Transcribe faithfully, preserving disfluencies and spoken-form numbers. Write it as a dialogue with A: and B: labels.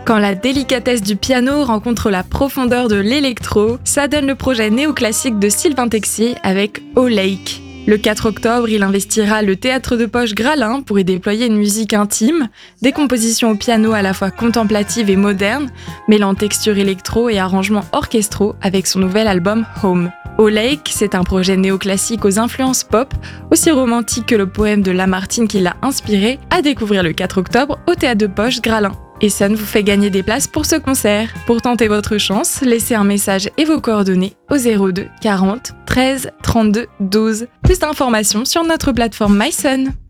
A: Quand la délicatesse du piano rencontre la profondeur de l'électro, ça donne le projet néoclassique de Sylvain Texier avec O Lake. Le quatre octobre, il investira le théâtre de poche Gralin pour y déployer une musique intime, des compositions au piano à la fois contemplatives et modernes, mêlant texture électro et arrangements orchestraux avec son nouvel album Home. O Lake, c'est un projet néoclassique aux influences pop, aussi romantique que le poème de Lamartine qui l'a inspiré, à découvrir le quatre octobre au théâtre de poche Gralin. Et Sun vous fait gagner des places pour ce concert. Pour tenter votre chance, laissez un message et vos coordonnées au zéro deux quarante treize trente-deux douze. Plus d'informations sur notre plateforme MySun.